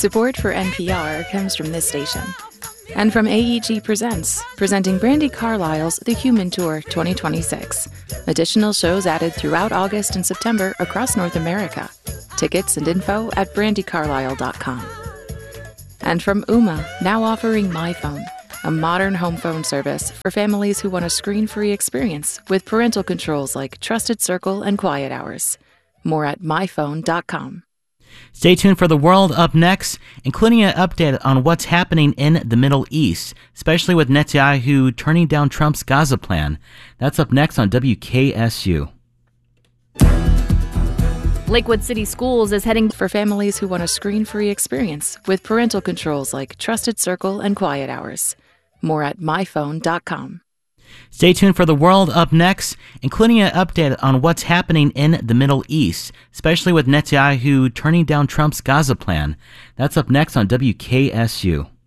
Support for NPR comes from this station and from AEG Presents, presenting Brandi Carlile's The Human Tour 2026. Additional shows added throughout August and September across North America. Tickets and info at brandicarlile.com. And from Ooma, now offering MyPhone, a modern home phone service for families who want a screen-free experience with parental controls like Trusted Circle and Quiet Hours. More at myphone.com. Stay tuned for The World up next, including an update on what's happening in the Middle East, especially with Netanyahu turning down Trump's Gaza plan. That's up next on WKSU. Lakewood City Schools is heading for families who want a screen-free experience with parental controls like Trusted Circle and Quiet Hours. More at myphone.com. Stay tuned for The World up next, including an update on what's happening in the Middle East, especially with Netanyahu turning down Trump's Gaza plan. That's up next on WKSU.